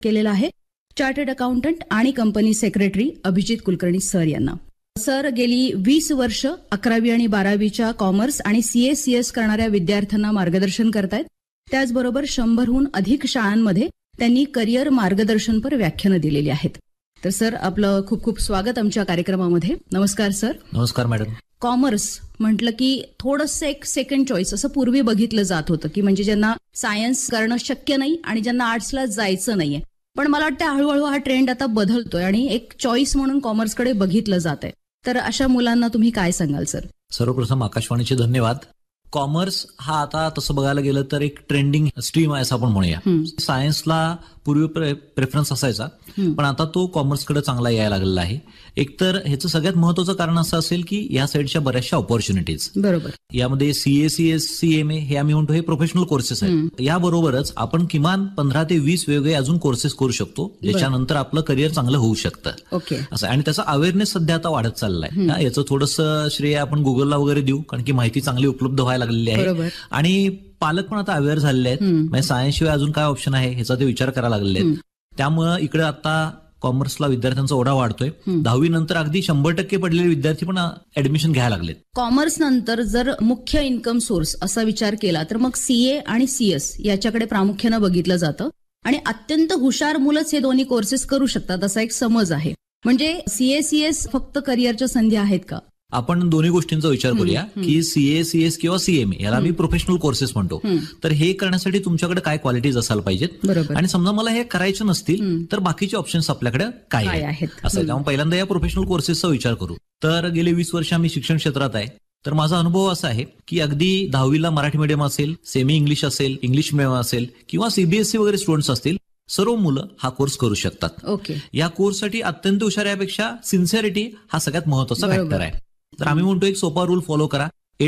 केलेला आहे chartered accountant आणि company secretary Abhijit Kulkarni sir यांना. सर गेली 20 वर्ष 11वी आणि 12वीच्या कॉमर्स आणि CA/CS करणाऱ्या विद्यार्थ्यांना मार्गदर्शन करतायत. त्याचबरोबर 100हून अधिक शाळांमध्ये त्यांनी करिअर मार्गदर्शनपर व्याख्यानं दिलेली आहेत. तर सर, आपलं खूप खूप स्वागत आमच्या कार्यक्रमामध्ये. नमस्कार सर. नमस्कार मॅडम. कॉमर्स म्हटलं की थोडंसं एक सेकंड चॉईस असं पूर्वी बघितलं जात होतं, की म्हणजे ज्यांना सायन्स करणं शक्य नाही आणि ज्यांना आर्ट्सला जायचं नाहीये. पण मला वाटतं हळूहळू हा ट्रेंड आता बदलतोय आणि एक चॉईस म्हणून कॉमर्सकडे बघितलं जात आहे. तर अशा मुलांना तुम्ही काय सांगाल सर? सर्वप्रथम आकाशवाणीचे धन्यवाद. कॉमर्स हा आता तसं बघायला गेलं तर एक ट्रेंडिंग स्ट्रीम आहे असं आपण म्हणूया. सायन्सला पूर्वी प्रेफरन्स असायचा, पण आता तो कॉमर्सकडे चांगला यायला लागलेला आहे. एकतर ह्याचं सगळ्यात महत्वाचं कारण असं असेल की या साईडच्या बऱ्याचशा ऑपॉर्च्युनिटीज. बरोबर. यामध्ये CA/CS CMA हे आम्ही म्हणतो हे प्रोफेशनल कोर्सेस आहेत. याबरोबरच आपण किमान 15 ते 20 वेगळे अजून कोर्सेस करू शकतो, ज्याच्यानंतर आपलं करिअर चांगलं होऊ शकतं. ओके. असं. आणि त्याचा अवेअरनेस सध्या आता वाढत चाललाय. याचं थोडंसं श्रेय आपण गुगलला वगैरे देऊ, कारण की माहिती चांगली उपलब्ध व्हायला लागलेली आहे. आणि पालक पण आता अवेअर झालेले आहेत. म्हणजे सायन्स शिवाय अजून काय ऑप्शन आहे ह्याचा ते विचार करायला लागलेले आहेत. त्यामुळं इकडे आता कॉमर्सला विद्यार्थ्यांचा ओढा वाढतोय. 10वी नंतर अगदी 100% पडलेले विद्यार्थी पण ऍडमिशन घ्यायला लागलेत. कॉमर्स नंतर जर मुख्य इन्कम सोर्स असा विचार केला तर मग CA आणि CS याच्याकडे प्रामुख्यानं बघितलं जातं आणि अत्यंत हुशार मुलंच हे दोन्ही कोर्सेस करू शकतात असा एक समज आहे. म्हणजे CA/CS फक्त करिअरच्या संधी आहेत का? आपण दोन्ही गोष्टींचा विचार करूया की CA/CS किंवा CMA याला मी प्रोफेशनल कोर्सेस म्हणतो. तर हे करण्यासाठी तुमच्याकडे काय क्वालिटीज असायला पाहिजेत, आणि समजा मला हे करायचे नसतील तर बाकीचे ऑप्शन्स आपल्याकडे काय आहेत असं. त्यामुळे पहिल्यांदा या प्रोफेशनल कोर्सेसचा विचार करू. तर गेले 20 वर्ष आम्ही शिक्षण क्षेत्रात आहे. तर माझा अनुभव असा आहे की अगदी 10वीला मराठी मीडियम असेल, सेमी इंग्लिश असेल, इंग्लिश मीडियम असेल किंवा CBSE वगैरे स्टुडंट्स असतील, सर्व मुलं हा कोर्स करू शकतात. ओके. या कोर्ससाठी अत्यंत हुशार यापेक्षा सिन्सिअरिटी हा सगळ्यात महत्वाचा फॅक्टर आहे. तर आम्ही म्हणतो एक सोपा रूल फॉलो करा.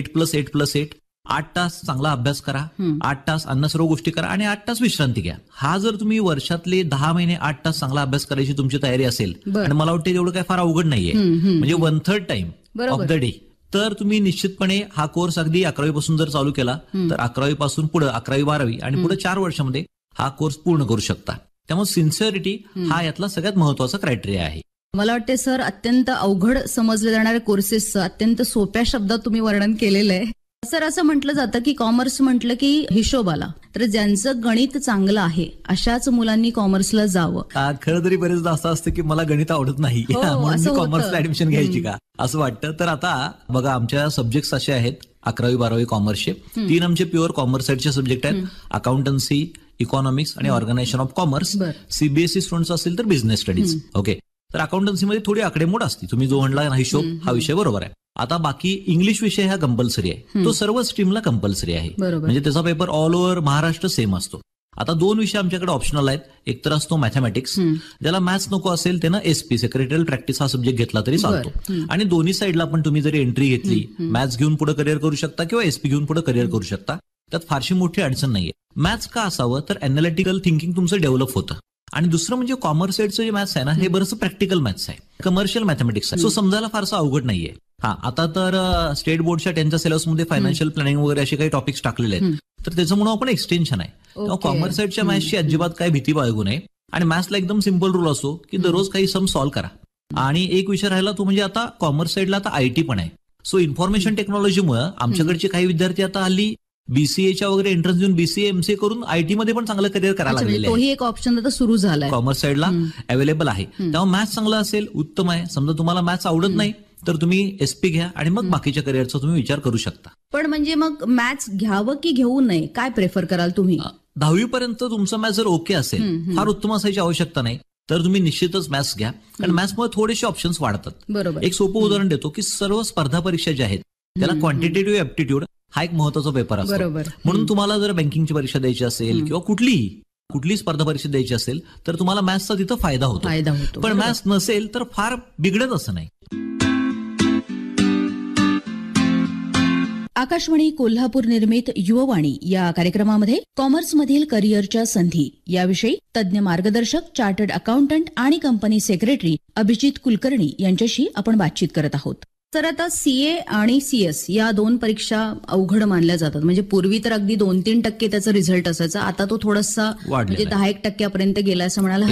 8+8+8. 8 तास चांगला अभ्यास करा, 8 तास अन्य सर्व गोष्टी करा आणि 8 तास विश्रांती घ्या. हा जर तुम्ही वर्षातले 10 महिने 8 तास चांगला अभ्यास करायची तुमची तयारी असेल, आणि मला वाटतं एवढं काय फार अवघड नाहीये, म्हणजे 1/3 टाइम ऑफ द डे, तर तुम्ही निश्चितपणे हा कोर्स अगदी 11वी पासून जर चालू केला तर 11वी पासून पुढे 11वी 12वी आणि पुढे 4 वर्षामध्ये हा कोर्स पूर्ण करू शकता. त्यामुळे सिन्सिअरिटी हा यातला सगळ्यात महत्वाचा क्रायटेरिया आहे. मला वाटते सर, अत्यंत अवघड समजले जाणाऱ्या कोर्सेसचं अत्यंत सोप्या शब्दात तुम्ही वर्णन केलेलं आहे. सर, असं म्हटलं जातं की कॉमर्स म्हटलं की हिशोब आला, तर ज्यांचं गणित चांगलं आहे अशाच मुलांनी कॉमर्सला जावं. खरं तरी बरेचदा असं असतं की मला गणित आवडत नाही म्हणून मी कॉमर्सला ऍडमिशन घ्यायची का असं वाटतं. तर आता बघा, आमच्या सब्जेक्ट्स असे आहेत 11वी 12वी कॉमर्सचे. 3 आमचे प्युअर कॉमर्स साईडचे सब्जेक्ट आहेत: अकाउंटन्सी, इकॉनॉमिक्स आणि organisation of commerce. CBSE students असतील तर बिझनेस स्टडीज. ओके. तर अकाउंटन्सीमध्ये थोडी आकडेमोड असते. तुम्ही जो म्हणला ना हिशोब, हा विषय बरोबर आहे. आता बाकी इंग्लिश विषय हा कंपल्सरी आहे, तो सर्व स्ट्रीमला कंपल्सरी आहे. म्हणजे त्याचा paper all over Maharashtra same असतो. आता 2 विषय आमच्याकडे ऑप्शनल आहेत. एक तर असतो मॅथमॅटिक्स, ज्याला मॅथ्स नको असेल त्यानं SP सेक्रेटरियल प्रॅक्टिस हा सब्जेक्ट घेतला तरी चालतो. आणि दोन्ही साईडला पण तुम्ही जरी एंट्री घेतली, मॅथ्स घेऊन पुढे करिअर करू शकता किंवा SP घेऊन पुढे करिअर करू शकता. त्यात फारशी मोठी अडचण नाहीये. मॅथ्स का असावं, तर अॅनालिटिकल थिंकिंग तुमचं डेव्हलप होतं. आणि दुसरं म्हणजे कॉमर्स साईडचं जे मॅथ्स आहे ना, हे बरंच प्रॅक्टिकल मॅथ्स आहे, कमर्शियल मॅथमॅटिक्स आहे. सो समजायला फारसं अवघड नाहीये. आता तर स्टेट बोर्डच्या त्यांच्या सिलेबसमध्ये फायनान्शियल प्लॅनिंग वगैरे असे काही टॉपिक्स टाकलेले आहेत, तर त्याच्यामुळे आपण एक्सटेन्शन आहे. कॉमर्स साईडच्या मॅथ्सची अजिबात काय भीती बाळगू नये. आणि मॅथ्सला एकदम सिम्पल रूल असो की दररोज काही सम सॉल्व्ह करा. आणि एक विषय राहिला तो म्हणजे आता कॉमर्स साईडला आता IT पण आहे. सो इन्फॉर्मेशन टेक्नॉलॉजीमुळे आमच्याकडचे काही विद्यार्थी आता हल्ली BCAच्या वगैरे एंट्रन्स देऊन BCA MCA करून IT मध्ये पण चांगलं करिअर करायला लागलेलं आहे. तोही एक ऑप्शन आता सुरू झालाय, कॉमर्स साईडला अवेलेबल आहे. तेव्हा मॅथ्स चांगलं असेल, उत्तम आहे. समजा तुम्हाला मॅथ्स आवडत नाही तर तुम्ही SP घ्या आणि मग बाकीच्या करिअरचा तुम्ही विचार करू शकता. पण म्हणजे मग मॅथ्स घ्यावं की घेऊ नये, काय प्रेफर कराल तुम्ही? 10वी पर्यंत तुमचं मॅथ्स जर ओके असेल, फार उत्तम असायची आवश्यकता नाही, तर तुम्ही निश्चितच मॅथ्स घ्या. कारण मॅथ्समुळे थोडेसे ऑप्शन्स वाढतात. बरोबर. एक सोपं उदाहरण देतो की सर्व स्पर्धा परीक्षा ज्या आहेत त्याला क्वांटिटेटिव्ह ऍप्टिट्यूड हा एक महत्वाचा पेपर असतो. म्हणून तुम्हाला जर बँकिंगची परीक्षा द्यायची असेल किंवा कुठलीही स्पर्धा परीक्षा द्यायची असेल तर तुम्हाला मॅथ्सचा तिथं फायदा होतो. पण मॅथ्स नसेल तर फार बिघडत असं नाही. आकाशवाणी कोल्हापूर निर्मित युववाणी या कार्यक्रमामध्ये कॉमर्समधील करिअरच्या संधी याविषयी तज्ज्ञ मार्गदर्शक, चार्टर्ड अकाउंटंट आणि कंपनी सेक्रेटरी अभिजित कुलकर्णी यांच्याशी आपण बातचीत करत आहोत. तर आता सीए आणि सीएस या 2 परीक्षा अवघड मानल्या जातात. म्हणजे पूर्वी तर अगदी 2-3% त्याचा रिझल्ट असायचा, आता तो थोडासा वाढलेला म्हणजे 10-1% गेला असं म्हणायला